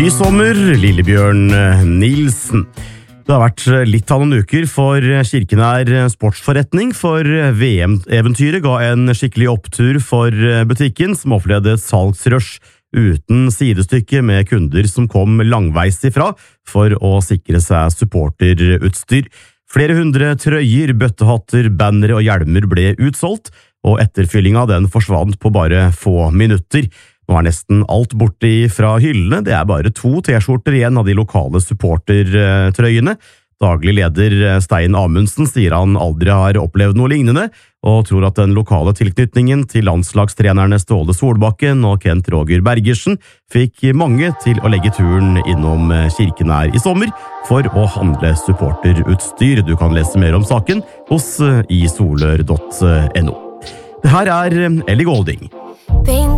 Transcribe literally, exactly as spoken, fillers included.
Ny sommer, Lillebjørn Nilsen. Det har vært litt av noen uker for Kirkenær sportsforretning, for V M-eventyret ga en skikkelig opptur for butikken, som opplevde et salgsrush uten sidestykke med kunder som kom langveis ifra for å sikre seg supporterutstyr. Flere hundre trøyer, bøttehatter, bannere og hjelmer ble utsolgt, og etterfyllinga den forsvant på bare få minutter. Nå er nesten alt borte fra hyllene, det er bare to t-skjorter igjen av de lokale supportertrøyene. Daglig leder Stein Amundsen sier han aldri har opplevd noe lignende, og tror at den lokale tilknytningen til landslagstrenerne Ståle Solbakken og Kent Roger Bergersen fikk mange til å legge turen innom Kirkenær i sommer for å handle supporterutstyr. Du kan lese mer om saken hos isolør punktum no. Det her er Ellie Golding.